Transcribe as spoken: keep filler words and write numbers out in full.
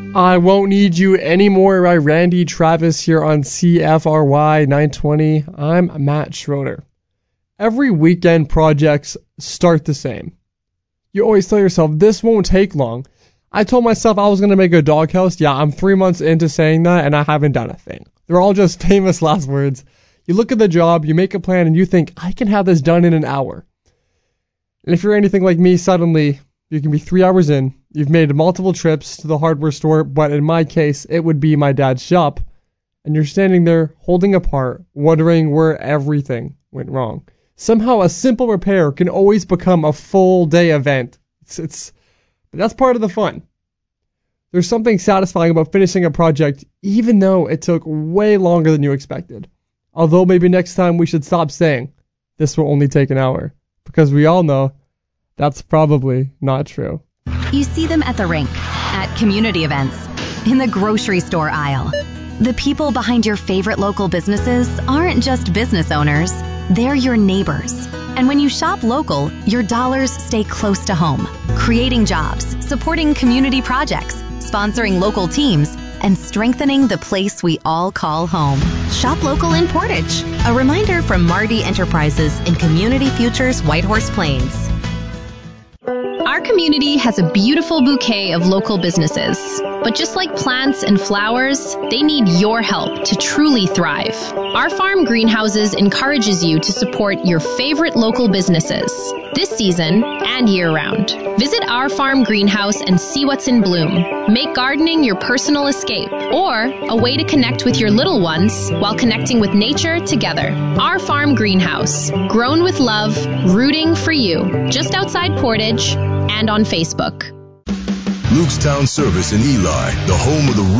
I Won't Need You Anymore by Randy Travis here on C F R Y nine twenty. I'm Matt Schroeder. Every weekend projects start the same. You always tell yourself, this won't take long. I told myself I was going to make a doghouse. Yeah, I'm three months into saying that, and I haven't done a thing. They're all just famous last words. You look at the job, you make a plan, and you think, I can have this done in an hour. And if you're anything like me, suddenly you can be three hours in. You've made multiple trips to the hardware store, but in my case, it would be my dad's shop. And you're standing there holding apart, wondering where everything went wrong. Somehow a simple repair can always become a full day event. It's, it's, but that's part of the fun. There's something satisfying about finishing a project, even though it took way longer than you expected. Although maybe next time we should stop saying, this will only take an hour. Because we all know that's probably not true. You see them at the rink, at community events, in the grocery store aisle. The people behind your favorite local businesses aren't just business owners, they're your neighbors. And when you shop local, your dollars stay close to home, creating jobs, supporting community projects, sponsoring local teams, and strengthening the place we all call home. Shop local in Portage. A reminder from Marty Enterprises in Community Futures Whitehorse Plains. Our community has a beautiful bouquet of local businesses, but just like plants and flowers, they need your help to truly thrive. Our Farm Greenhouses encourages you to support your favorite local businesses this season and year-round. Visit our Farm Greenhouse and see what's in bloom. Make gardening your personal escape or a way to connect with your little ones while connecting with nature together. Our Farm Greenhouse, grown with love, rooting for you, just outside Portage and on Facebook. Luke's Town Service in Eli, the home of the